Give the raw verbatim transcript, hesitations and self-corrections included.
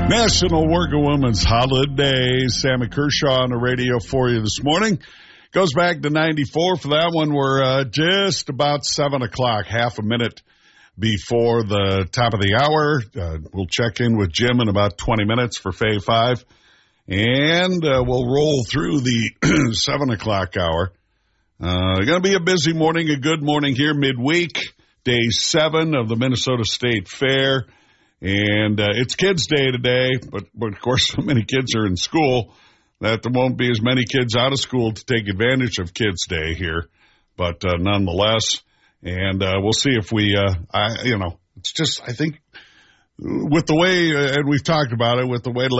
National Working Women's Holiday. Sammy Kershaw on the radio for you this morning. Goes back to ninety-four. For that one, we're uh, just about seven o'clock, half a minute before the top of the hour. Uh, we'll check in with Jim in about twenty minutes for Fave five. And uh, we'll roll through the seven o'clock hour. Uh, going to be a busy morning, a good morning here midweek. Day seven of the Minnesota State Fair. And uh, it's Kids Day today, but, but of course so many kids are in school that there won't be as many kids out of school to take advantage of Kids Day here. But uh, nonetheless, and uh, we'll see if we, uh, I, you know, it's just, I think with the way, uh, and we've talked about it, with the way